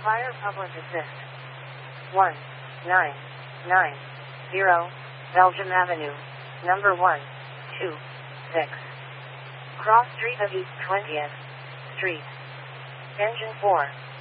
Fire Public Assist. 1990 Belgium Avenue, number 126. Cross Street of East 20th Street. Engine 4.